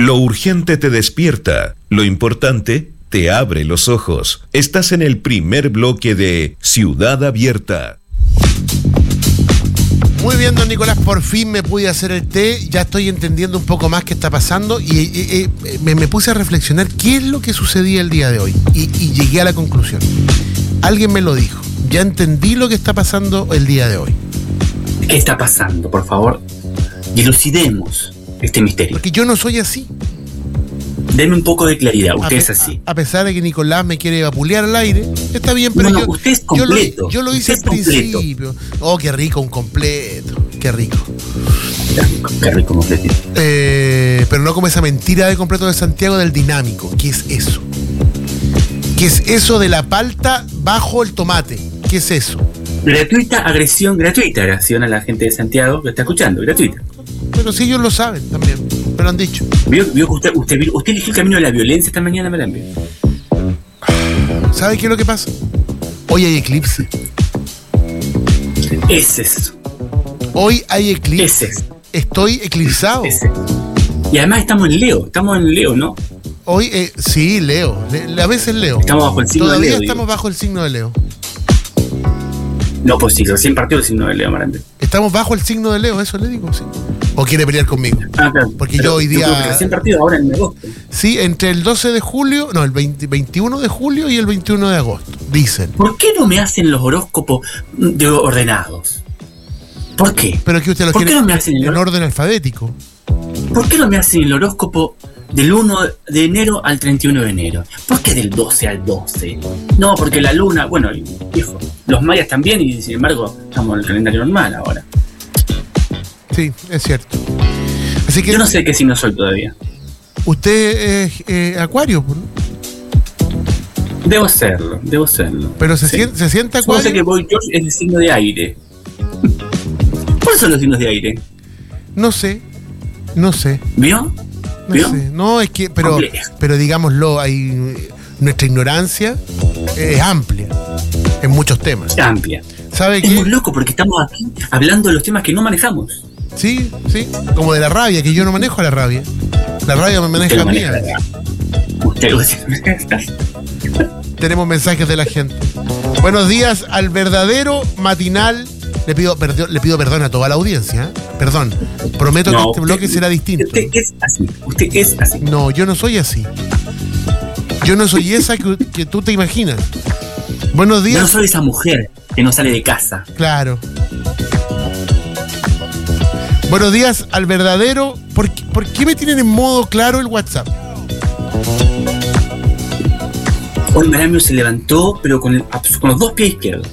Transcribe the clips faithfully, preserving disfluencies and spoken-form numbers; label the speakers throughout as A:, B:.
A: Lo urgente te despierta, lo importante te abre los ojos. Estás en el primer bloque de Ciudad Abierta.
B: Muy bien, don Nicolás, por fin me pude hacer el té, ya estoy entendiendo un poco más qué está pasando y, y, y me, me puse a reflexionar qué es lo que sucedía el día de hoy y, y llegué a la conclusión. Alguien me lo dijo, ya entendí lo que está pasando el día de hoy.
C: ¿Qué está pasando? Por favor, dilucidemos este misterio.
B: Porque yo no soy así.
C: Denme un poco de claridad, usted
B: a,
C: es así.
B: A, a pesar de que Nicolás me quiere vapulear al aire, está bien, pero
C: no,
B: yo,
C: no, usted es completo.
B: yo lo, yo lo hice al principio. Oh, qué rico, un completo. Qué rico.
C: Qué rico, qué rico completito.
B: Eh, pero no como esa mentira de completo de Santiago del dinámico. ¿Qué es eso? ¿Qué es eso de la palta bajo el tomate? ¿Qué es eso?
C: Gratuita agresión, gratuita agresión a la gente de Santiago que está escuchando, gratuita.
B: Pero sí, ellos lo saben también, me lo han dicho.
C: ¿Vio, vio que usted, usted, usted eligió el camino de la violencia esta mañana, me la envió?
B: ¿Sabe qué es lo que pasa? Hoy hay eclipse.
C: Es eso.
B: Hoy hay eclipse.
C: Es eso.
B: Estoy eclipsado.
C: Es eso. Y además estamos en Leo, estamos en Leo, ¿no?
B: Hoy, eh, sí, Leo. Le, a veces Leo.
C: Estamos bajo el signo
B: Todavía
C: de Leo.
B: estamos
C: digo.
B: bajo el signo de Leo.
C: No, pues sí, recién partió el signo de Leo, Marante.
B: Estamos bajo el signo de Leo, eso le digo, sí. ¿O quiere pelear conmigo?
C: Ah, claro.
B: Porque
C: Pero
B: yo hoy día...
C: Yo creo que recién partido, ahora en agosto.
B: Sí, entre el doce de julio, no, el veinte, veintiuno de julio y el veintiuno de agosto, dicen.
C: ¿Por qué no me hacen los horóscopos de ordenados? ¿Por qué?
B: Pero que usted lo
C: ¿Por
B: quiere
C: qué no me hacen el
B: en orden alfabético.
C: ¿Por qué no me hacen el horóscopo del uno de enero al treinta y uno de enero? ¿Por qué del doce al doce? No, porque la luna, bueno, viejo, los mayas también y sin embargo estamos en el calendario normal ahora.
B: Sí, es cierto. Así que
C: yo no sé qué signo soy todavía.
B: Usted es eh, acuario, ¿no?
C: Debo serlo, debo serlo.
B: Pero se,
C: sí.
B: siente, se siente acuario.
C: Yo sé que Boy George es el signo de aire. ¿Cuáles son los signos de aire?
B: No sé, no sé.
C: ¿Vio?
B: No
C: ¿Vio?
B: sé, no, es que, pero, pero digámoslo, hay nuestra ignorancia es amplia en muchos temas.
C: Es amplia.
B: ¿Sabe
C: es
B: qué?
C: muy loco porque estamos aquí hablando de los temas que no manejamos.
B: Sí, sí, como de la rabia, que yo no manejo la rabia. La rabia me maneja a mí.
C: Usted lo
B: Tenemos mensajes de la gente. Buenos días al verdadero matinal. Le pido, perdo, le pido perdón a toda la audiencia. ¿eh? Perdón. Prometo no, que este
C: usted,
B: bloque será distinto.
C: Usted es así. Usted es así.
B: No, yo no soy así. Yo no soy esa que, que tú te imaginas. Buenos días.
C: Yo no soy esa mujer que no sale de casa.
B: Claro. Buenos días al verdadero. ¿Por qué, ¿Por qué me tienen en modo claro el WhatsApp?
C: Hoy Maramio se levantó, pero con, el, con los dos pies izquierdos.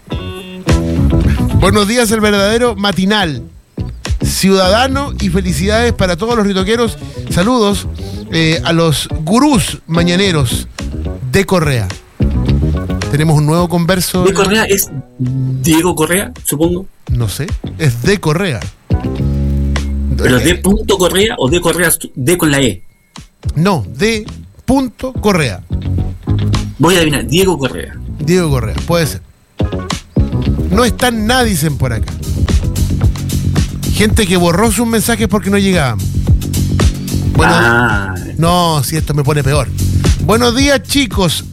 B: Buenos días al verdadero matinal. Ciudadano y felicidades para todos los ritoqueros. Saludos eh, a los gurús mañaneros de Correa. Tenemos un nuevo converso.
C: ¿De Correa es Diego Correa, supongo?
B: No sé, es de Correa.
C: ¿Pero de punto Correa o de Correa de con la E?
B: No, de punto Correa.
C: Voy a adivinar, Diego Correa.
B: Diego Correa, puede ser. No están nada, dicen por acá. Gente que borró sus mensajes porque no llegaban. Bueno,
C: ah.
B: No, si esto me pone peor. Buenos días, chicos.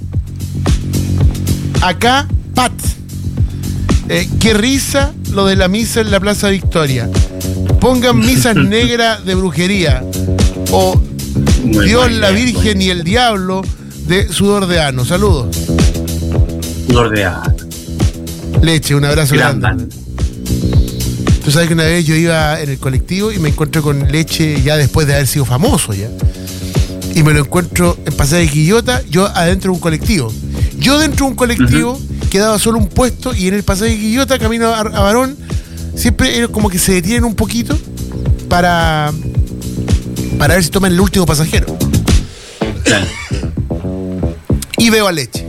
B: Acá, Pat. Eh, qué risa lo de la misa en la Plaza Victoria. Pongan misas negras de brujería. O muy Dios, bueno, la Virgen bueno. y el Diablo de Sudor de Ano. Saludos.
C: Sudor de Ano.
B: Leche, un abrazo
C: Gran
B: grande. Band. Tú sabes que una vez yo iba en el colectivo y me encuentro con Leche ya después de haber sido famoso ya. Y me lo encuentro en Paseo de Quillota, yo adentro de un colectivo. Yo dentro de un colectivo uh-huh. quedaba solo un puesto y en el Paseo de Quillota, camino a, a Barón, siempre era como que se detienen un poquito para, para ver si toman el último pasajero.
C: Claro.
B: Y veo a Leche.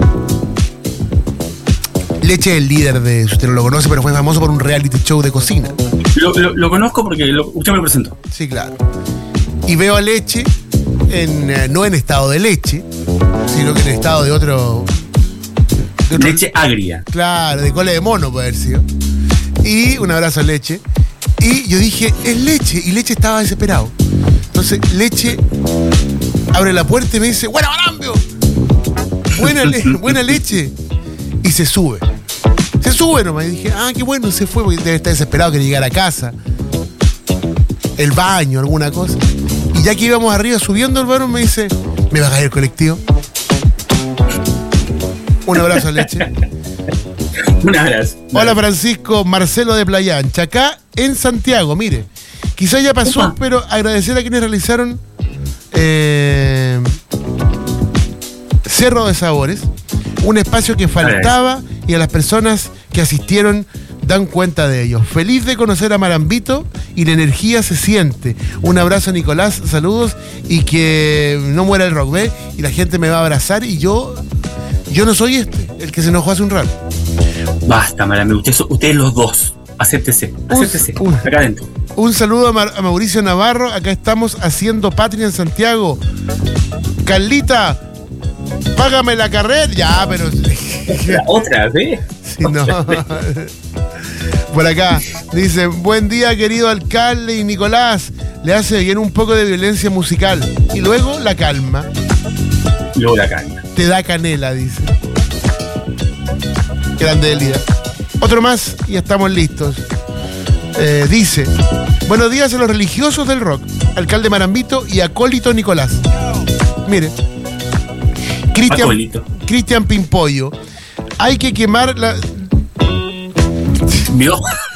B: Leche es el líder de, usted no lo conoce, pero fue famoso por un reality show de cocina.
C: Lo, lo, lo conozco porque lo, usted me lo presentó.
B: Sí, claro. Y veo a Leche, en, eh, no en estado de leche, sino que en estado de otro...
C: De otro leche agria.
B: Claro, de cola de mono puede haber sido. Y un abrazo a Leche. Y yo dije, es Leche. Y Leche estaba desesperado. Entonces, Leche abre la puerta y me dice, ¡buena, Marambio! Buena, le buena leche. Y se sube. Se sube nomás. Y dije, ah, qué bueno, se fue, porque debe estar desesperado que llegara a casa. El baño, alguna cosa. Y ya que íbamos arriba subiendo el varón, me dice, ¿me va a caer el colectivo? Un abrazo a Leche.
C: Un abrazo.
B: Hola, Francisco Marcelo de Playa Ancha, acá en Santiago, mire. Quizá ya pasó, Opa. pero agradecer a quienes realizaron eh, Cerro de Sabores, un espacio que faltaba y a las personas que asistieron dan cuenta de ello. Feliz de conocer a Marambito y la energía se siente. Un abrazo, Nicolás, saludos y que no muera el rock, ¿ve? Y la gente me va a abrazar y yo, yo no soy este, el que se enojó hace un rato.
C: Basta, Marambio, ustedes, ustedes los dos, acéptese, acéptese,
B: un,
C: acá adentro.
B: Un saludo a, Ma- a Mauricio Navarro, acá estamos haciendo patria en Santiago. Carlita, págame la carrera. Ya, pero...
C: ¿Otra vez?
B: Sí, no. Por acá, dice, buen día, querido alcalde y Nicolás. Le hace bien un poco de violencia musical. Y luego la calma.
C: Luego la calma.
B: Te da canela, dice. Grande Elida. Otro más y estamos listos. Eh, dice, buenos días a los religiosos del rock, alcalde Marambito y acólito Nicolás. Mire, Cristian Cristian Pimpollo, hay que quemar la...
C: ¿Vio?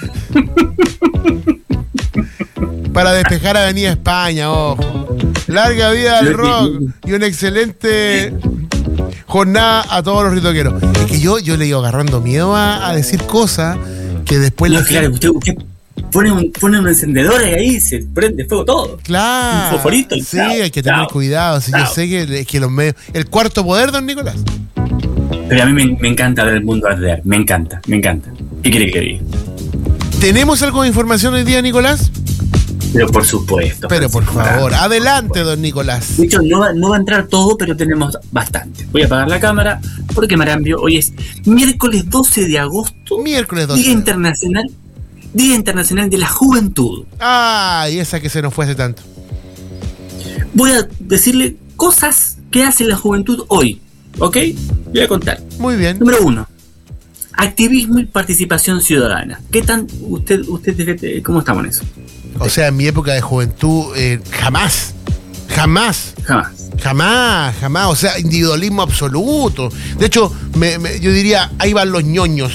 B: Para despejar Avenida España, ojo. Larga vida al rock y una excelente jornada a todos los ritoqueros. Es que yo, yo le iba agarrando miedo a, a decir cosas que después...
C: No,
B: la
C: claro, usted, usted pone, un, pone un encendedor y ahí se prende fuego todo.
B: Claro.
C: Un fosforito.
B: Sí, chao, hay que tener chao, cuidado. Sí, yo sé que, que los medios... El cuarto poder, don Nicolás.
C: Pero a mí me, me encanta ver el mundo arder. Me encanta, me encanta. ¿Qué quiere que le diga?
B: ¿Tenemos algo de información hoy día, Nicolás?
C: Pero por supuesto.
B: Pero por favor,
C: Marambio.
B: Adelante, don Nicolás.
C: De hecho, no va, no va a entrar todo, pero tenemos bastante. Voy a apagar la cámara porque, Marambio, hoy es miércoles doce de agosto.
B: Miércoles doce.
C: Día Internacional, Día Internacional de la Juventud.
B: Ay, esa que se nos fue hace tanto.
C: Voy a decirle cosas que hace la juventud hoy, ¿ok? Voy a contar.
B: Muy bien.
C: Número uno. Activismo y participación ciudadana. ¿Qué tan usted, usted, cómo estamos en eso?
B: O sea, en mi época de juventud, eh, jamás, jamás,
C: jamás,
B: jamás, jamás. O sea, individualismo absoluto. De hecho, me, me, yo diría, ahí van los ñoños.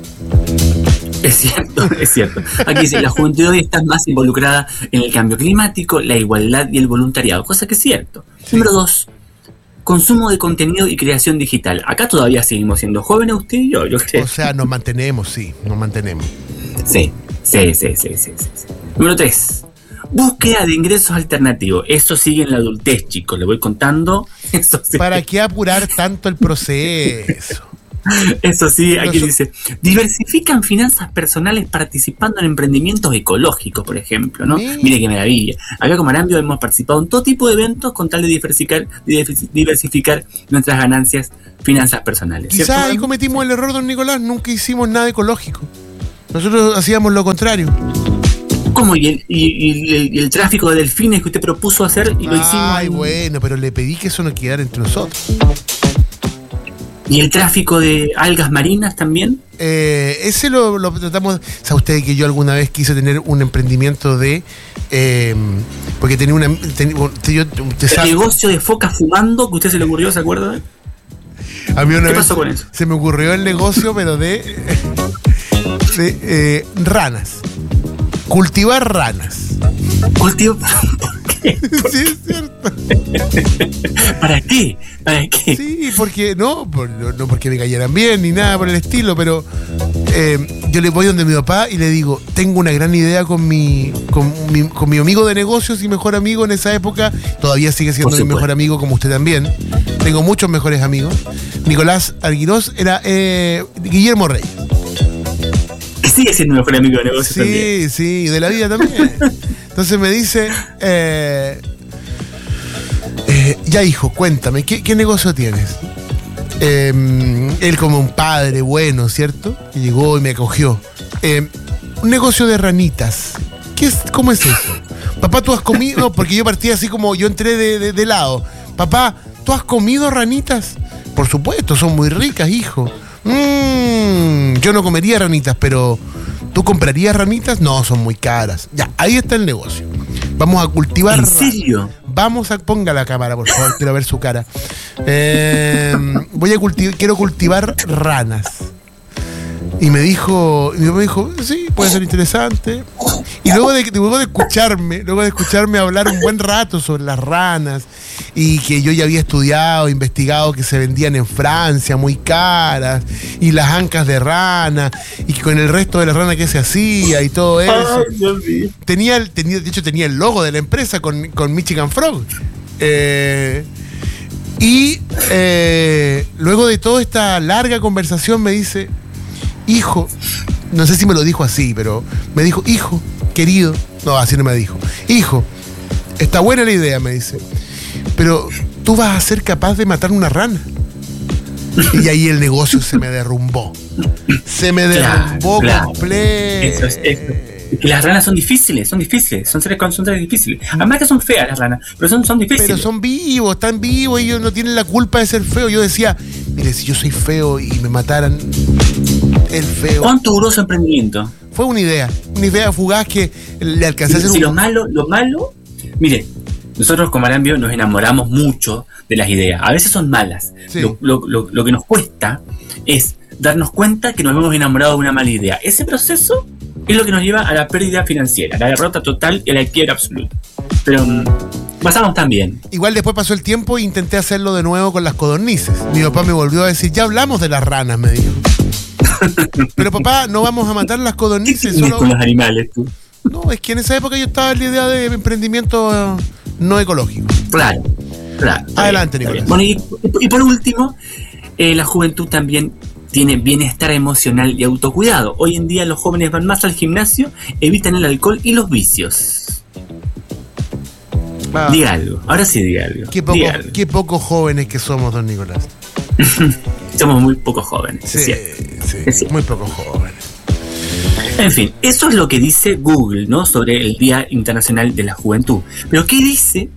C: Es cierto, es cierto. Aquí dice, la juventud hoy está más involucrada en el cambio climático, la igualdad y el voluntariado, cosa que es cierto. Sí. Número dos. Consumo de contenido y creación digital. Acá todavía seguimos siendo jóvenes usted y yo, yo creo.
B: O sea, nos mantenemos, sí, nos mantenemos.
C: Sí, sí, sí, sí, sí, sí. Número tres. Búsqueda de ingresos alternativos. Eso sigue en la adultez, chicos. Le voy contando. Eso sí.
B: ¿Para qué apurar tanto el proceso?
C: Eso sí, aquí dice, diversifican finanzas personales participando en emprendimientos ecológicos, por ejemplo, ¿no? Sí. Mire qué maravilla. Acá con Marambio hemos participado en todo tipo de eventos con tal de diversificar, diversificar nuestras ganancias, finanzas personales.
B: Quizás ahí cometimos el error, don Nicolás, nunca hicimos nada ecológico. Nosotros hacíamos lo contrario.
C: ¿Cómo? ¿Y el, y, y el, y el tráfico de delfines que usted propuso hacer y lo
B: Ay,
C: hicimos?
B: Ay, bueno, pero le pedí que eso no quedara entre nosotros.
C: ¿Y el tráfico de algas marinas también?
B: Eh, ese lo, lo tratamos. ¿Sabe usted que yo alguna vez quise tener un emprendimiento de... Eh, porque tenía una... Ten, yo,
C: ¿El sabe? negocio de focas fumando que usted se le ocurrió, se acuerda?
B: A mí una
C: ¿Qué
B: vez
C: pasó con eso?
B: Se me ocurrió el negocio, pero de... de eh, ranas. Cultivar ranas.
C: ¿Cultivar? ¿Por qué? ¿Por
B: sí, es cierto.
C: ¿Para qué? ¿Para qué?
B: Sí, porque no, por, no porque me cayeran bien ni nada por el estilo, pero eh, yo le voy donde mi papá y le digo, tengo una gran idea con mi, con mi con mi amigo de negocios y mejor amigo en esa época, todavía sigue siendo mi mejor amigo como usted también. Tengo muchos mejores amigos. Nicolás Arguirós era eh, Guillermo Rey.
C: Sigue siendo mi mejor amigo de negocios
B: sí,
C: también.
B: Sí, sí, de la vida también. Entonces me dice, eh, eh, ya hijo, cuéntame, ¿qué, qué negocio tienes? Eh, él como un padre bueno, ¿cierto? Que llegó y me acogió. Eh, un negocio de ranitas. ¿Qué es, ¿Cómo es eso? Papá, ¿tú has comido? No, porque yo partí así como, yo entré de, de, de lado. Papá, ¿tú has comido ranitas? Por supuesto, son muy ricas, hijo. Mmm, yo no comería ranitas, pero ¿tú comprarías ranitas? No, son muy caras. Ya, ahí está el negocio. Vamos a cultivar.
C: ¿En serio?
B: Vamos a... Ponga la cámara, por favor, quiero ver su cara. Eh, voy a cultivar, quiero cultivar ranas. Y me dijo, y me dijo, sí, puede ser interesante. Y luego de, luego de escucharme, luego de escucharme hablar un buen rato sobre las ranas, y que yo ya había estudiado, investigado que se vendían en Francia muy caras, y las ancas de rana, y que con el resto de la rana que se hacía y todo eso.
C: Ay, Dios mío.
B: Tenía, el, tenía, de hecho tenía el logo de la empresa con, con Michigan Frog. Eh, y eh, luego de toda esta larga conversación me dice, hijo, no sé si me lo dijo así, pero me dijo, hijo, querido, no, así no me dijo, hijo, está buena la idea, me dice, pero tú vas a ser capaz de matar una rana. Y ahí el negocio se me derrumbó. Se me derrumbó
C: claro,
B: completo.
C: Eso es, eso. Que las ranas son difíciles, son difíciles, son seres, son seres difíciles. Además que son feas las ranas, pero son, son difíciles.
B: Pero son vivos, están vivos, ellos no tienen la culpa de ser feos. Yo decía, mire, si yo soy feo y me mataran, el feo.
C: ¿Cuánto duró su emprendimiento?
B: Fue una idea, una idea fugaz que le alcancé a hacer.
C: Si
B: un...
C: lo malo, lo malo, mire, nosotros como Arambio nos enamoramos mucho de las ideas. A veces son malas.
B: Sí.
C: Lo, lo, lo, lo que nos cuesta es darnos cuenta que nos hemos enamorado de una mala idea. Ese proceso es lo que nos lleva a la pérdida financiera, a la derrota total y a la quiebra absoluta. Pero um, pasamos también.
B: Igual después pasó el tiempo e intenté hacerlo de nuevo con las codornices. Mi papá me volvió a decir, ya hablamos de las ranas, me dijo. Pero papá, no vamos a matar las codornices.
C: ¿Qué
B: solo...
C: con los animales tú?
B: No, es que en esa época yo estaba en la idea de emprendimiento uh, no ecológico.
C: Claro, claro.
B: Adelante,
C: bien,
B: Nicolás.
C: Bueno, y, y por último, eh, la juventud también tiene bienestar emocional y autocuidado. Hoy en día los jóvenes van más al gimnasio, evitan el alcohol y los vicios.
B: Ah,
C: Diga algo, ahora sí diga algo.
B: qué, poco,
C: Diga algo.
B: qué poco jóvenes que somos, don Nicolás.
C: Somos muy pocos jóvenes,
B: Sí,
C: es cierto.
B: sí,
C: Es cierto.
B: muy pocos jóvenes.
C: En fin, eso es lo que dice Google, ¿no? Sobre el Día Internacional de la Juventud. Pero ¿qué dice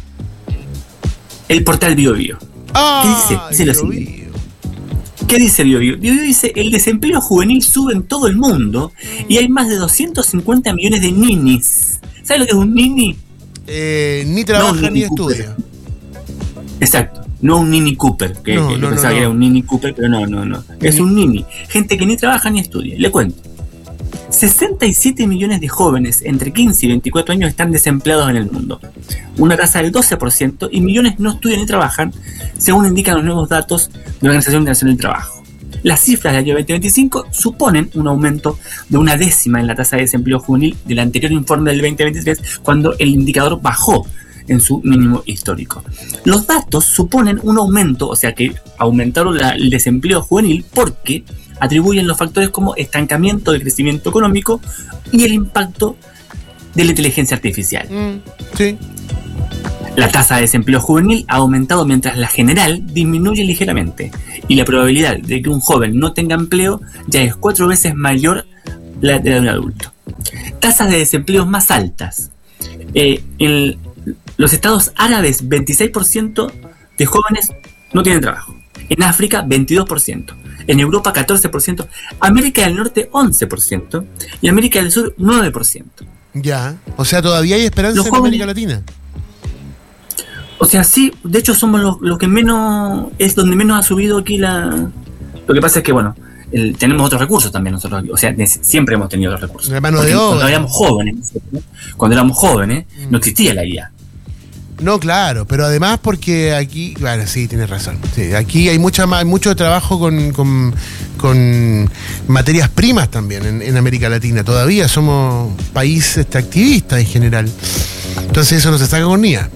C: el portal BioBio?
B: Ah,
C: ¿Qué dice? Dice lo siguiente. ¿Qué dice BioBio? BioBio dice, el desempleo juvenil sube en todo el mundo y hay más de doscientos cincuenta millones de ninis. ¿Sabes lo que es un nini?
B: Eh, ni trabaja
C: No,
B: ni
C: Mini Cooper.
B: estudia.
C: Exacto, no un Nini Cooper, que,
B: No,
C: que yo
B: no,
C: pensaba
B: no,
C: que
B: no.
C: era un Nini Cooper, pero no, no, no. Es un Nini. Gente que ni trabaja ni estudia. Le cuento. sesenta y siete millones de jóvenes entre quince y veinticuatro años están desempleados en el mundo. Una tasa del doce por ciento y millones no estudian ni trabajan, según indican los nuevos datos de la Organización Internacional del Trabajo. Las cifras del año veinte veinticinco suponen un aumento de una décima en la tasa de desempleo juvenil del anterior informe del veinte veintitrés, cuando el indicador bajó en su mínimo histórico. Los datos suponen un aumento, o sea que aumentaron la, el desempleo juvenil porque atribuyen los factores como estancamiento del crecimiento económico y el impacto de la inteligencia artificial.
B: Mm, sí.
C: La tasa de desempleo juvenil ha aumentado mientras la general disminuye ligeramente y la probabilidad de que un joven no tenga empleo ya es cuatro veces mayor la de un adulto. Tasas de desempleo más altas. Eh, en los estados árabes, veintiséis por ciento de jóvenes no tienen trabajo. En África, veintidós por ciento. En Europa, catorce por ciento. América del Norte, once por ciento. Y América del Sur, nueve por ciento.
B: Ya. O sea, todavía hay esperanza
C: Los
B: en
C: jóvenes-
B: América Latina.
C: O sea, sí, de hecho somos los, los que menos, es donde menos ha subido aquí la... Lo que pasa es que, bueno, el- tenemos otros recursos también nosotros aquí. O sea, ne- siempre hemos tenido otros recursos.
B: La mano
C: Porque
B: de obra.
C: Cuando éramos jóvenes, ¿no? cuando éramos jóvenes, no existía la I A.
B: No, claro, pero además porque aquí, bueno, sí, tienes razón. Sí, aquí hay mucha ma- mucho trabajo con, con, con materias primas también en, en América Latina. Todavía somos país extractivista en general. Entonces eso no se saca con I A.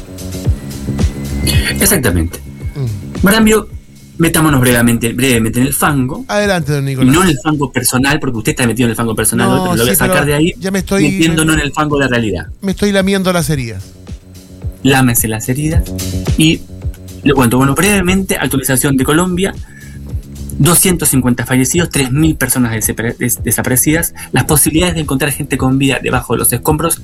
C: Exactamente.
B: Mm.
C: Marambio, metámonos brevemente, brevemente en el fango.
B: Adelante, don
C: Y
B: Nicolás.
C: no en el fango personal, porque usted está metido en el fango personal,
B: No,
C: hoy, pero lo voy a
B: sí,
C: sacar
B: pero
C: de ahí,
B: ya me estoy-
C: metiéndonos en el fango de la realidad.
B: Me estoy lamiendo las heridas.
C: Lámense las heridas. Y le cuento, bueno, brevemente, actualización de Colombia, doscientos cincuenta fallecidos, tres mil personas desapare- des- desaparecidas, las posibilidades de encontrar gente con vida debajo de los escombros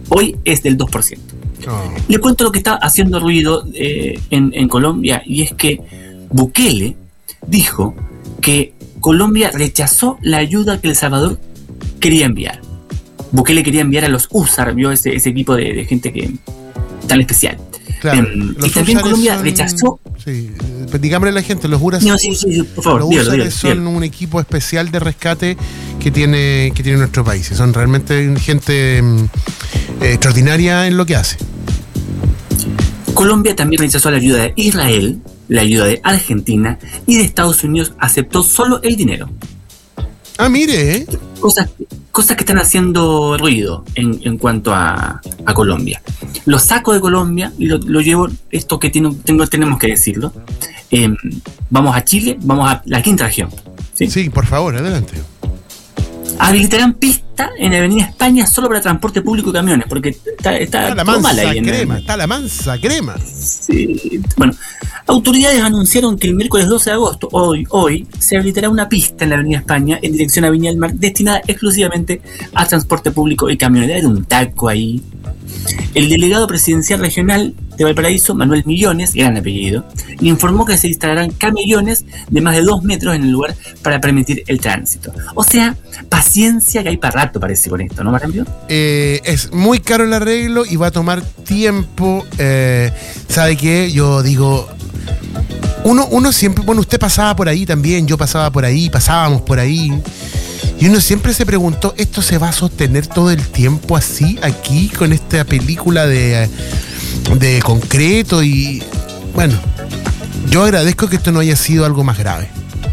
C: Hoy es del dos por ciento.
B: Oh.
C: Le cuento lo que está haciendo ruido eh, en, en Colombia, y es que Bukele dijo que Colombia rechazó la ayuda que El Salvador quería enviar. Bukele quería enviar a los U S A R, vio ese, ese equipo de, de gente que tan especial.
B: Claro,
C: eh, y también Colombia
B: son,
C: rechazó.
B: Sí, digámosle a la gente, los U S A R,
C: No, sí, sí, sí, por favor,
B: los
C: dígalo,
B: U S A R
C: dígalo,
B: son
C: dígalo.
B: un equipo especial de rescate que tiene, que tiene nuestro país. Son realmente gente eh, extraordinaria en lo que hace.
C: Colombia también rechazó la ayuda de Israel, la ayuda de Argentina, y de Estados Unidos aceptó solo el dinero.
B: Ah, mire, ¿eh?
C: Cosas, cosas que están haciendo ruido en, en cuanto a, a Colombia. Lo saco de Colombia y lo, lo llevo, esto que tiene, tengo, tenemos que decirlo. Eh, vamos a Chile, vamos a la quinta región. ¿sí?
B: Sí, por favor, adelante.
C: Habilitarán pista en la Avenida España solo para transporte público y camiones, porque está, está,
B: Está la
C: todo mal
B: mansa
C: ahí en
B: crema,
C: el-
B: está la mansa crema.
C: Sí. Bueno, autoridades anunciaron que el miércoles doce de agosto, hoy, hoy, se habilitará una pista en la Avenida España en dirección a Viña del Mar destinada exclusivamente a transporte público y camiones. Hay un taco ahí. El delegado presidencial regional de Valparaíso, Manuel Millones, gran apellido, informó que se instalarán camellones de más de dos metros en el lugar para permitir el tránsito. O sea, paciencia que hay para rato, parece, con esto, ¿no, Marambio?
B: Eh, es muy caro el arreglo y va a tomar tiempo. Eh, ¿Sabe qué? Yo digo, uno, uno siempre, bueno, usted pasaba por ahí también, yo pasaba por ahí, pasábamos por ahí. Y uno siempre se preguntó, ¿esto se va a sostener todo el tiempo así, aquí, con esta película de, de concreto? Y bueno, yo agradezco que esto no haya sido algo más grave.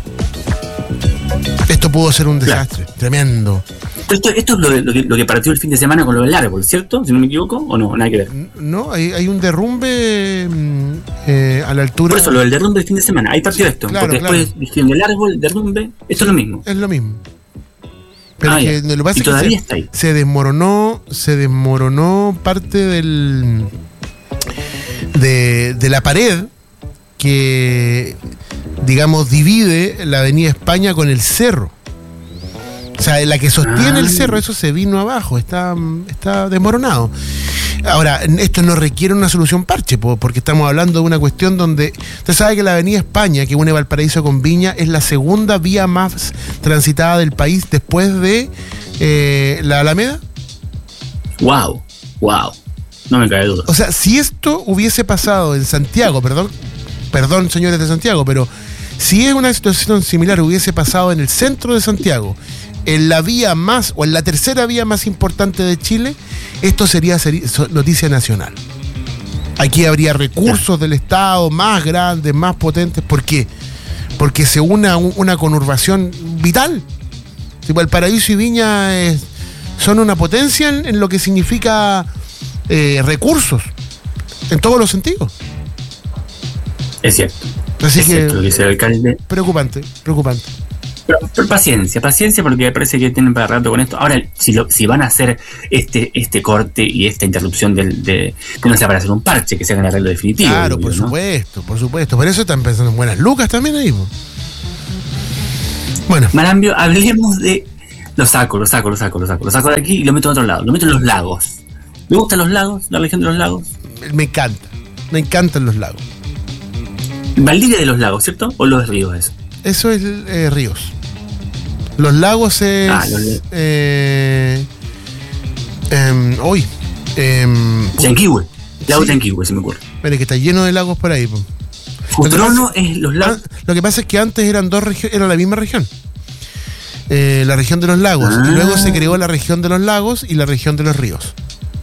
B: Esto pudo ser un desastre, claro. Tremendo.
C: Esto, esto es lo, de, lo, que, lo que partió el fin de semana con lo del árbol, ¿cierto? Si no me equivoco, ¿o no? Nada que ver.
B: No, hay, hay un derrumbe eh, a la altura...
C: Por eso, lo del derrumbe del fin de semana. Ahí partió esto.
B: Claro,
C: porque
B: claro.
C: después dijeron del árbol, el derrumbe, esto es lo mismo.
B: Es lo mismo. Pero
C: Ah,
B: que,
C: ya.
B: lo que pasa
C: Y
B: es que
C: todavía
B: se,
C: está ahí.
B: se desmoronó, se desmoronó parte del de, de la pared que, digamos, divide la Avenida España con el cerro. O sea, la que sostiene
C: Ah.
B: el cerro, eso se vino abajo, está, está desmoronado. Ahora, esto no requiere una solución parche, po, porque estamos hablando de una cuestión donde... Usted sabe que la Avenida España, que une Valparaíso con Viña, es la segunda vía más transitada del país después de eh, la Alameda.
C: Wow, wow. No me cabe duda.
B: O sea, si esto hubiese pasado en Santiago, perdón, perdón señores de Santiago, pero si es una situación similar, hubiese pasado en el centro de Santiago, en la vía más, o en la tercera vía más importante de Chile, esto sería, sería noticia nacional. Aquí habría recursos del Estado más grandes, más potentes. ¿Por qué? Porque se une a un, una conurbación vital. Si Valparaíso y Viña es, son una potencia en, en lo que significa eh, recursos, en todos los sentidos.
C: Es cierto.
B: Así
C: es
B: que,
C: cierto lo que dice el alcalde.
B: preocupante, preocupante.
C: Pero, pero paciencia, paciencia, porque me parece que tienen para rato con esto. Ahora, si lo, si van a hacer este este corte y esta interrupción del, de que no sea para hacer un parche, que se haga un arreglo definitivo.
B: Claro,
C: digo
B: por
C: yo, ¿no?
B: supuesto, por supuesto. Por eso están pensando en buenas lucas también ahí. Po. Bueno,
C: Marambio, hablemos de. Lo saco, lo saco, lo saco, lo saco. Lo saco de aquí y lo meto en otro lado. Lo meto en los lagos. ¿Me gustan los lagos? La región de los lagos.
B: me encanta. Me encantan los lagos.
C: Valdivia de los lagos, ¿cierto? ¿O los ríos eso?
B: Eso es eh, ríos. Los lagos es.
C: Ah, los lagos.
B: Eh, eh, hoy. Eh,
C: Yanquihue. Lago
B: Sí.
C: Yanquihue, se me ocurre.
B: Mire, que está lleno de lagos por ahí. Po.
C: Futrono es los lagos.
B: Ah, lo que pasa es que antes eran dos regiones, era la misma región. Eh, la región de los lagos.
C: Ah.
B: Y luego se creó la región de los lagos y la región de los ríos.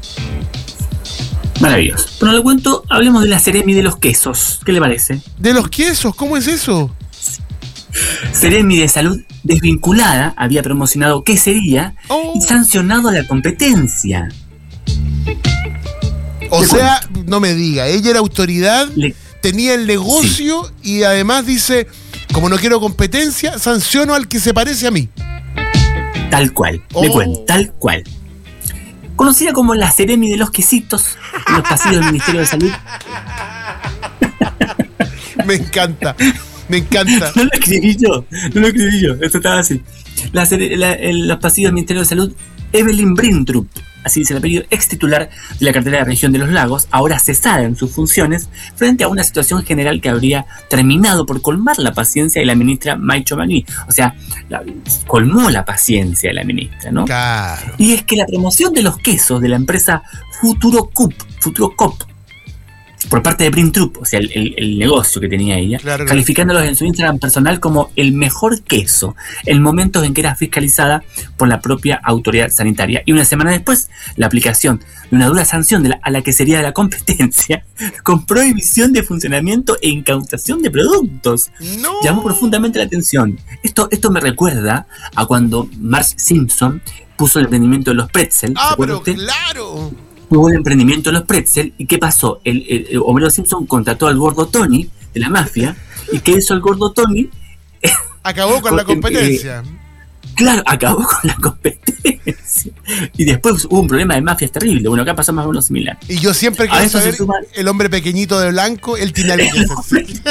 C: Maravilloso. Bueno, le cuento, hablemos de la Seremi de los quesos. ¿Qué le parece?
B: De los quesos, ¿cómo es eso?
C: Seremi de Salud desvinculada había promocionado quesería
B: Oh.
C: y sancionado a la competencia.
B: O
C: Le
B: sea, no me diga, ella era autoridad,
C: Le-
B: tenía el negocio y además dice, como no quiero competencia, sanciono al que se parece a mí.
C: Tal cual, le
B: Oh.
C: cuento, tal cual. Conocida como la Seremi de los quesitos en los pasillos del Ministerio de Salud.
B: Me encanta, me encanta.
C: No lo escribí yo, no lo escribí yo, esto estaba así. La, Sere- la- en los pasillos del Ministerio de Salud, Evelyn Brindrup así dice el apellido, ex titular de la cartera de región de los lagos, ahora cesada en sus funciones, frente a una situación general que habría terminado por colmar la paciencia de la ministra Maicho Maní. O sea, la, colmó la paciencia de la ministra, ¿no?
B: Claro.
C: Y es que la promoción de los quesos de la empresa Futuro Coop, Futuro Coop, por parte de Brintroop, o sea, el, el, el negocio que tenía ella,
B: claro,
C: calificándolos en su Instagram personal como el mejor queso, en momentos en que era fiscalizada por la propia autoridad sanitaria. Y una semana después, la aplicación de una dura sanción de la, a la que sería de la competencia, con prohibición de funcionamiento e incautación de productos.
B: No.
C: Llamó profundamente la atención. Esto, esto me recuerda a cuando Marge Simpson puso el emprendimiento de los pretzel.
B: Ah, pero
C: usted?
B: claro.
C: Hubo el emprendimiento de los pretzel, y ¿qué pasó? El, el, el Homero Simpson contrató al gordo Tony de la mafia, y ¿qué hizo el gordo Tony?
B: Acabó con, con la competencia.
C: Eh, claro, acabó con la competencia. Y después hubo un problema de mafias terrible. Bueno, acá pasó más o menos similar.
B: Y yo siempre quiero saber, suma... el hombre pequeñito de blanco, él tiene algo que hacer.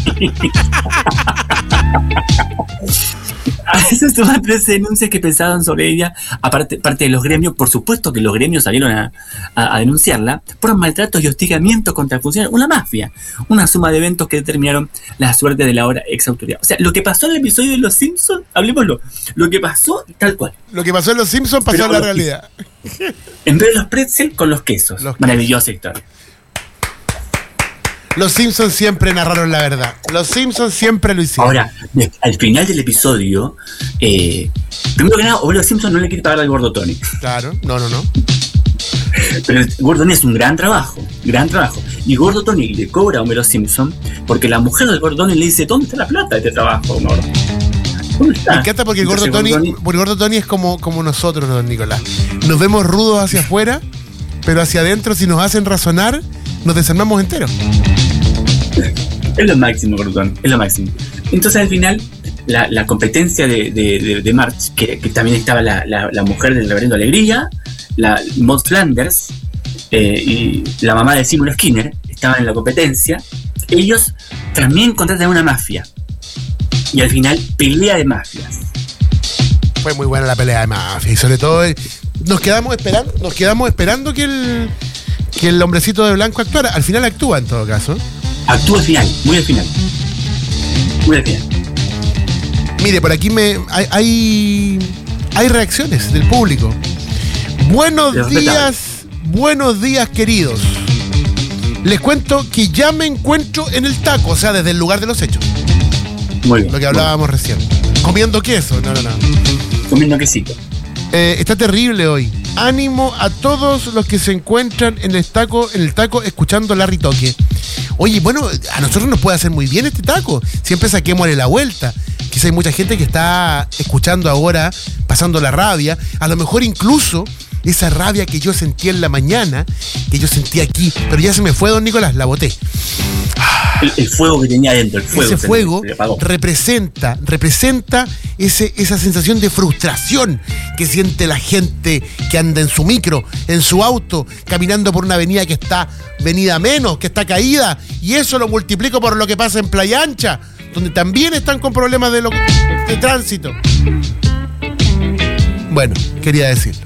C: A eso suman tres denuncias que pensaban sobre ella, aparte parte de los gremios. Por supuesto que los gremios salieron a, a, a denunciarla por maltratos y hostigamientos contra funcionarios. Una mafia, una suma de eventos que determinaron la suerte de la ahora ex autoridad. O sea, lo que pasó en el episodio de Los Simpsons, hablemoslo, lo que pasó tal cual.
B: Lo que pasó en Los Simpsons pasó en la realidad.
C: En vez de los pretzel, con los quesos. Los Maravillosa quesos. Historia.
B: Los Simpsons siempre narraron la verdad. Los Simpsons siempre lo hicieron.
C: Ahora, al final del episodio, eh, primero que nada, Homero Simpson no le quiere pagar al gordo Tony.
B: Claro, no, no, no.
C: Pero el gordo Tony es un gran trabajo, gran trabajo. Y gordo Tony le cobra a Homero Simpson porque la mujer del gordo Tony le dice: ¿dónde está la plata de este trabajo, Homero?
B: Me encanta porque el gordo, Entonces, Tony, Tony, el gordo Tony es como, como nosotros, don Nicolás. Nos vemos rudos hacia afuera, pero hacia adentro, si nos hacen razonar, nos desarmamos enteros.
C: Es lo máximo, Gordon, es lo máximo. Entonces, al final, la, la competencia de, de, de, de Marge, que, que también estaba la, la, la mujer del reverendo Alegría, la Maud Flanders eh, y la mamá de Seymour Skinner, estaban en la competencia. Ellos también contratan a una mafia. Y al final, pelea de mafias.
B: Fue muy buena la pelea de mafia. Y sobre todo, nos quedamos esperando, nos quedamos esperando que el, que el hombrecito de blanco actuara. Al final actúa, en todo caso.
C: Actúa al final, muy al final. Muy al final.
B: Mire, por aquí me hay, hay, hay reacciones del público. Buenos días, buenos días, queridos. Les cuento que ya me encuentro en el taco, o sea, desde el lugar de los hechos.
C: Muy bien.
B: Lo que hablábamos recién. Comiendo queso, no, no, no.
C: Comiendo quesito.
B: Eh, está terrible hoy. Ánimo a todos los que se encuentran en el taco, en el taco escuchando Larry Toque. Oye, bueno, a nosotros nos puede hacer muy bien este taco. Siempre saquémosle la vuelta. Quizá hay mucha gente que está escuchando ahora, pasando la rabia. A lo mejor incluso esa rabia que yo sentí en la mañana, que yo sentí aquí, pero ya se me fue, don Nicolás, la boté.
C: El, el fuego que tenía dentro, el fuego.
B: Ese fuego representa, representa ese, esa sensación de frustración que siente la gente que anda en su micro, en su auto, caminando por una avenida que está venida menos, que está caída, y eso lo multiplico por lo que pasa en Playa Ancha, donde también están con problemas de, lo, de tránsito. Bueno, quería decirlo.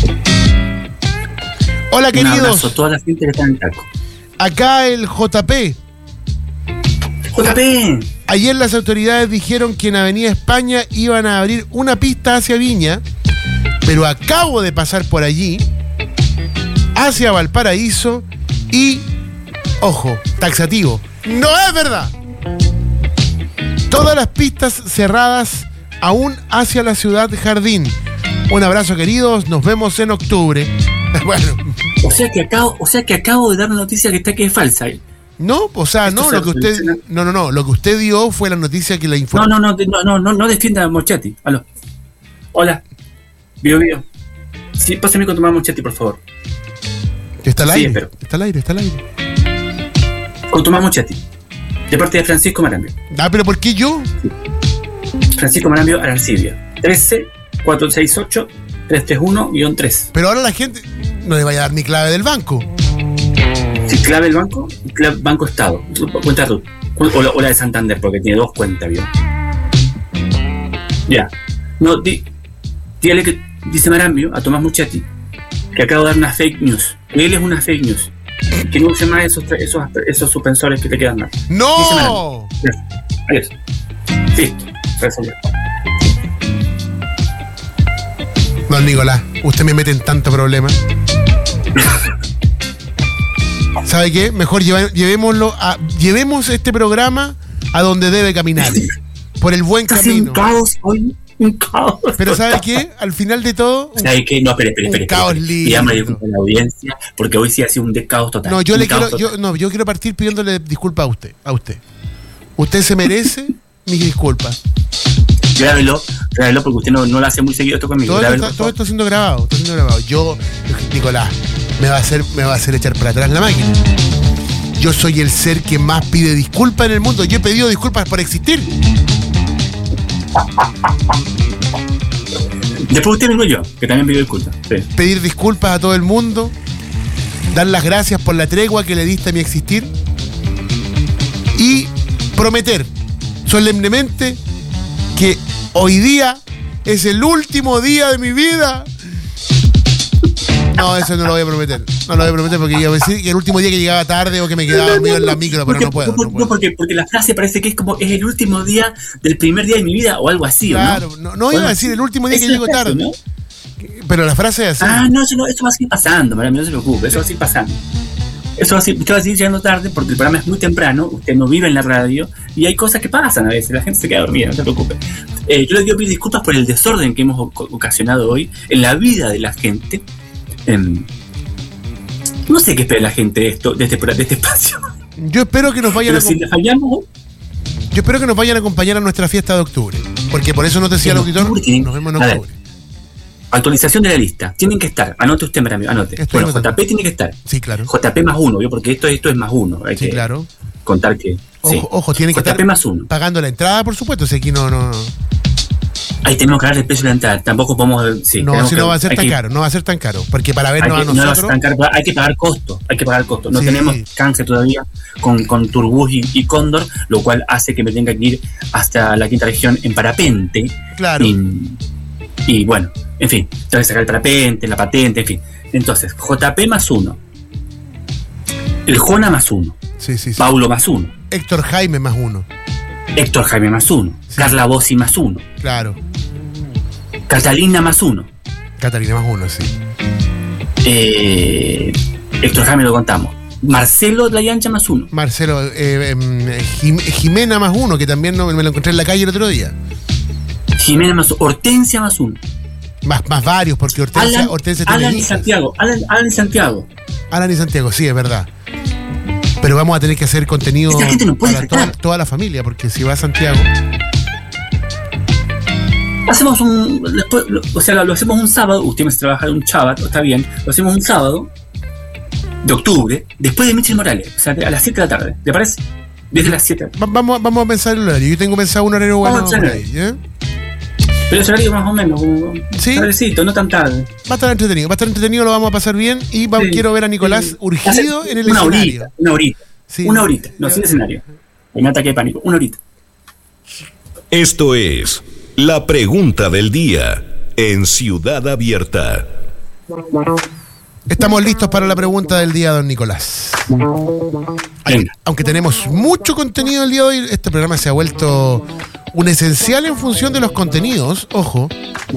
B: Hola, queridos. Un
C: abrazo a toda la gente que está en el taco.
B: Acá el J P.
C: J P.
B: Ayer las autoridades dijeron que en Avenida España iban a abrir una pista hacia Viña, pero acabo de pasar por allí, hacia Valparaíso, y, ojo, taxativo, no es verdad. Todas las pistas cerradas aún hacia la ciudad Jardín. Un abrazo, queridos, nos vemos en octubre. Bueno.
C: O sea que acabo, o sea que acabo de dar una noticia que está que es falsa.
B: No, o sea, no, lo que usted, no, no, no, lo que usted dio fue la noticia que la informó.
C: No, no, no, no, no, no, no defienda a Moschetti. Aló. Hola. Bio, bio. Sí, pásame con Tomás Moschetti, por favor.
B: Está al
C: sí,
B: aire.
C: Espero.
B: Está al aire, está al aire.
C: Con Tomás Moschetti. De parte de Francisco Marambio.
B: Ah, pero ¿por qué yo?
C: Sí. Francisco Marambio Arancibia. trece cuatrocientos sesenta y ocho trescientos treinta y uno guión tres.
B: Pero ahora la gente no le vaya a dar mi clave del banco.
C: Sí, clave del banco, clave Banco Estado, cuenta R U T, o la, o la de Santander, porque tiene dos cuentas, ¿vio? Ya. No, di, dígale que dice Marambio a Tomás Moschetti que acabo de dar una fake news. Él es una fake news. Que no use más esos, esos, esos suspensores que te quedan mal.
B: ¡No!
C: Adiós. Listo. Resolvió.
B: Don Nicolás, usted me mete en tanto problema. ¿Sabe qué? Mejor lleva, llevémoslo a, llevemos este programa a donde debe caminar. Por el buen
C: Está
B: camino.
C: un caos hoy. Un caos.
B: Pero ¿sabe qué? Al final de todo.
C: ¿Sabe qué? No, espere, espere,
B: un
C: espere.
B: caos
C: espere.
B: lindo.
C: Y llama a la audiencia, porque hoy sí ha sido un caos total.
B: No, yo
C: un
B: le quiero,
C: total.
B: yo, no, yo quiero partir pidiéndole disculpas a usted, a usted. Usted se merece mis disculpas.
C: Grábelo, grábelo porque usted no, no lo hace muy seguido esto conmigo.
B: Todo esto,
C: Grábelo,
B: está, todo esto siendo grabado, está siendo grabado. Yo, Nicolás, me va a hacer, me va a hacer echar para atrás la máquina. Yo soy el ser que más pide disculpas en el mundo. Yo he pedido disculpas por existir.
C: Después usted vengo yo, que también pido disculpas. Sí.
B: Pedir disculpas a todo el mundo. Dar las gracias por la tregua que le diste a mi existir. Y prometer solemnemente que hoy día es el último día de mi vida. No, eso no lo voy a prometer. No lo voy a prometer porque iba a decir que el último día que llegaba tarde o que me quedaba dormido en la micro, pero
C: porque,
B: no puedo.
C: No,
B: no puedo.
C: porque, porque la frase parece que es como es el último día del primer día de mi vida o algo así,
B: Claro,
C: ¿o ¿no?
B: no, no iba a decir el último día que llego tarde.
C: ¿No?
B: Pero la frase es así.
C: Ah, no, eso, no, eso va a seguir pasando, María, no se preocupe, eso va a seguir pasando. Eso va a seguir, usted va a seguir llegando tarde porque el programa es muy temprano, usted no vive en la radio y hay cosas que pasan a veces, la gente se queda dormida, no se preocupe. Eh, yo le quiero pedir disculpas por el desorden que hemos ocasionado hoy en la vida de la gente. Eh, no sé qué espera la gente de esto, de este, de este espacio.
B: Yo espero que nos vayan
C: Pero
B: a
C: si le fallamos,
B: Yo espero que nos vayan a acompañar a nuestra fiesta de octubre. Porque por eso nos decía el auditor, nos vemos en octubre.
C: Actualización de la lista. Tienen que estar. Anote usted, amigo. Anote.
B: Estoy
C: bueno,
B: anotando.
C: J P tiene que estar.
B: Sí, claro.
C: J P más uno, ¿vio? Porque esto, esto es más uno. Hay
B: Sí,
C: que
B: claro.
C: contar que.
B: Ojo,
C: sí.
B: ojo, tiene que
C: J P
B: estar
C: más uno.
B: pagando la entrada, por supuesto. Si aquí no, no,
C: Ahí tenemos que hablar del precio de la entrada. Tampoco podemos. Sí,
B: no,
C: tenemos
B: si
C: que-
B: no va a ser
C: hay
B: tan
C: que-
B: caro, no va a ser tan caro. Porque para
C: hay
B: vernos
C: que-
B: a
C: no va a ser
B: nosotros.
C: tan caro, hay que pagar costo. Hay que pagar costo. No
B: Sí.
C: tenemos canje todavía con, con Turbus y, y Cóndor, lo cual hace que me tenga que ir hasta la quinta región en parapente.
B: Claro.
C: Y, y bueno, en fin, tengo que sacar el parapente, la patente, en fin. Entonces, J P más uno. El Jona más uno.
B: Sí, sí, sí.
C: Paulo más uno.
B: Héctor Jaime más uno.
C: Héctor Jaime más uno.
B: Sí.
C: Carla Bossi más uno.
B: Claro.
C: Catalina más uno.
B: Catalina más uno, sí.
C: Eh, Héctor Jaime lo contamos. Marcelo Layancha más uno.
B: Marcelo, eh, em, Jim- Jimena más uno, que también no- me lo encontré en la calle el otro día.
C: Jimena más uno. Hortensia más uno.
B: Más, más varios, porque Hortensia,
C: Alan,
B: Hortensia tiene
C: Alan y
B: hijas.
C: Santiago. Alan, Alan y Santiago.
B: Alan y Santiago, sí, es verdad. Pero vamos a tener que hacer contenido
C: Esta gente no puede
B: para toda,
C: faltar.
B: toda la familia, porque si va a Santiago.
C: Hacemos un. Después, lo- o sea, lo, lo hacemos un sábado. Usted me hace trabajar un chábado, está bien. Lo hacemos un sábado de octubre, después de Michel Morales. O sea, a las siete de la tarde. ¿Le parece? Desde las siete.
B: Va- vamos, vamos a pensar el horario. Yo tengo pensado un horario bueno
C: Vamos a
B: por
C: hacer-
B: ahí, ¿eh?
C: Pero ese horario más o menos. Como,
B: Sí.
C: tardecito, no tan tarde.
B: Va a estar entretenido, va a estar entretenido, lo vamos a pasar bien y va-
C: Sí.
B: quiero ver a Nicolás
C: Sí.
B: urgido
C: Hace
B: en el
C: una
B: escenario.
C: Horita, una horita.
B: Sí.
C: Una horita. No, sin escenario. Un ataque de pánico. Una horita.
A: Esto es la pregunta del día en Ciudad Abierta.
B: Estamos listos para la pregunta del día, don Nicolás.
C: Venga.
B: Aunque tenemos mucho contenido el día de hoy, este programa se ha vuelto un esencial en función de los contenidos. Ojo.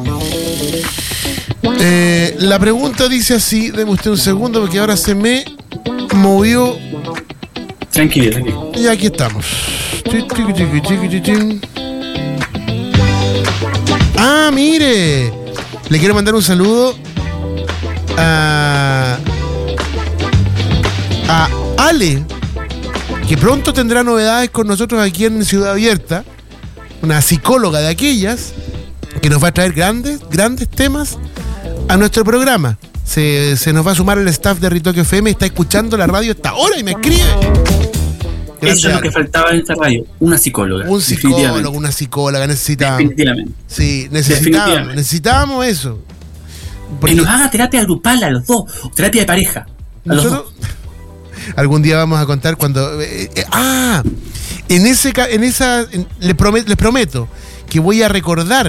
B: Eh, la pregunta dice así, deme usted un segundo porque ahora se me movió.
C: Tranquilo, tranquilo.
B: Y aquí estamos. Chi, chiqui, chiqui, chiqui, chi, chin. Ah, mire. Le quiero mandar un saludo a, a Ale, que pronto tendrá novedades con nosotros aquí en Ciudad Abierta. Una psicóloga de aquellas que nos va a traer grandes, grandes temas a nuestro programa. Se, se nos va a sumar el staff de Ritoque F M, está escuchando la radio hasta ahora y me escribe. Grande
C: Eso es lo
B: Ale.
C: que faltaba en esta radio. Una psicóloga.
B: Un psicólogo,
C: definitivamente.
B: una psicóloga, necesitamos.
C: Definitivamente.
B: Sí, necesitamos,
C: Definitivamente.
B: necesitamos eso.
C: Que
B: Porque
C: nos haga terapia grupal a los dos. O terapia de pareja. A los
B: nosotros
C: dos.
B: algún día vamos a contar cuando eh, eh, ah, en ese ca- en esa en- les, promet- les prometo que voy a recordar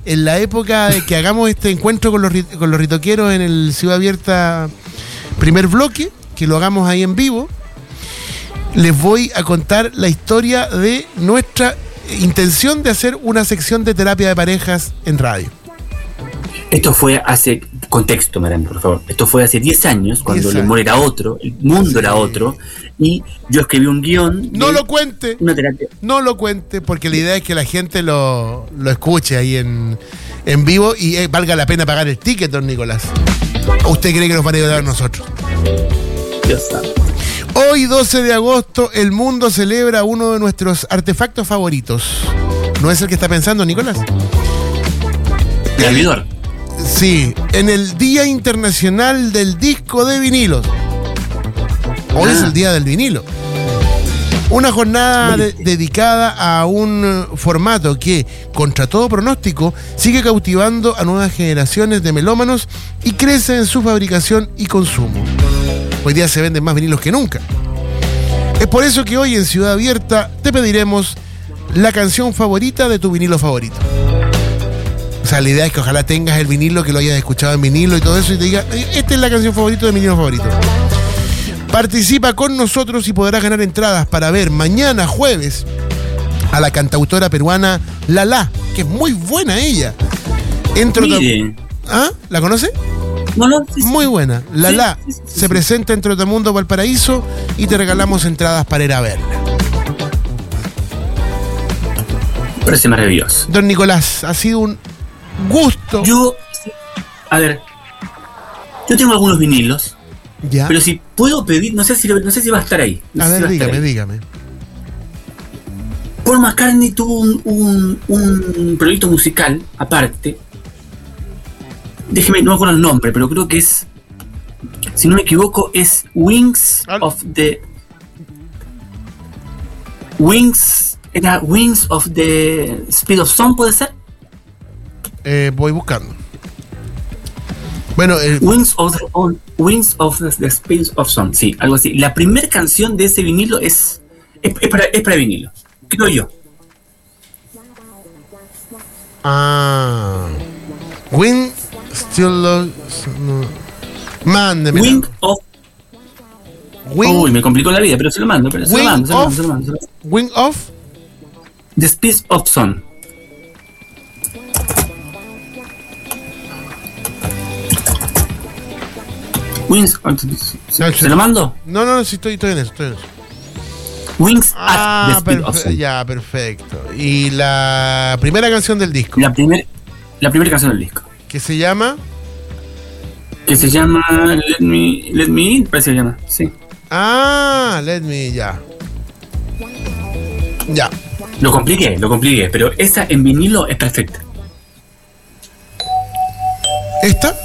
B: en la época de que hagamos este encuentro con los, con los ritoqueros en el Ciudad Abierta primer bloque, que lo hagamos ahí en vivo, les voy a contar la historia de nuestra intención de hacer una sección de terapia de parejas en radio.
C: Esto fue hace, contexto, Mariano, por favor. Esto fue hace diez años, cuando el humor era otro, el mundo sí. era otro, y yo escribí un guión.
B: No lo cuente,
C: una terapia. No
B: lo cuente, porque la idea es que la gente lo, lo escuche ahí en, en vivo y eh, valga la pena pagar el ticket, don Nicolás. ¿O usted cree que nos van a ayudar a nosotros?
C: Dios sabe.
B: Hoy, doce de agosto, el mundo celebra uno de nuestros artefactos favoritos. ¿No es el que está pensando, Nicolás?
C: El servidor.
B: Sí, en el Día Internacional del Disco de Vinilos. Hoy ah. es el Día del Vinilo. Una jornada de, dedicada a un formato que, contra todo pronóstico, sigue cautivando a nuevas generaciones de melómanos y crece en su fabricación y consumo. Hoy día se venden más vinilos que nunca. Es por eso que hoy en Ciudad Abierta te pediremos la canción favorita de tu vinilo favorito. O sea, la idea es que ojalá tengas el vinilo, que lo hayas escuchado en vinilo y todo eso, y te diga, esta es la canción favorita de mi vinilo favorito. Participa con nosotros y podrás ganar entradas para ver mañana jueves a la cantautora peruana Lala, que es muy buena ella. Entro
C: Mire.
B: ¿Ah? ¿La conoce?
C: No, no, sí,
B: muy buena. Lala
C: sí, sí, sí,
B: se
C: sí.
B: presenta en Trotamundo Valparaíso y te regalamos entradas para ir a verla.
C: Parece maravilloso.
B: Don Nicolás, ha sido un gusto.
C: Yo, a ver, yo tengo algunos vinilos,
B: ya.
C: Pero si puedo pedir, no sé si no sé si va a estar ahí. No
B: a ver,
C: si
B: dígame, dígame.
C: Paul McCartney tuvo un, un, un proyecto musical aparte. Déjeme, no me acuerdo el nombre, pero creo que es, si no me equivoco, es Wings
B: Al-
C: of the Wings, era Wings of the Speed of Sound, ¿puede ser?
B: Eh, voy buscando. Bueno, eh,
C: Wings of the, on, Wings of the, the Speed of Sound, sí, algo así. La primera canción de ese vinilo es es, es, para, es para vinilo, creo yo.
B: Ah, Win Still Love. No. Mándeme.
C: Wing of
B: Wing,
C: Uy, me complicó la vida, pero se lo mando, pero se lo
B: Wing
C: mando, se lo
B: of-
C: mando, se lo mando, se lo mando.
B: Wing of.
C: The Speed of Sound. Wings. ¿Se, ¿se lo mando?
B: No, no, sí, estoy, estoy en eso, estoy en eso.
C: Wings
B: Ah,
C: at the Speed of
B: perfe-
C: Sound.
B: ya, perfecto. Y la primera canción del disco,
C: La primera la primera canción del disco.
B: que se llama.
C: Que se llama Let Me, Let Me In, parece que se llama, sí.
B: Ah, Let Me, ya. Ya.
C: Lo compliqué, lo compliqué, pero esa en vinilo es perfecta.
B: ¿Esta?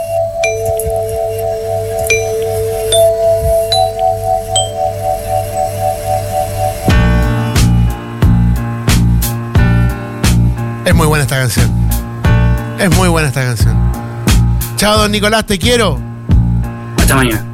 B: Es muy buena esta canción. Es muy buena esta canción. Chao, don Nicolás, te quiero.
C: Hasta mañana.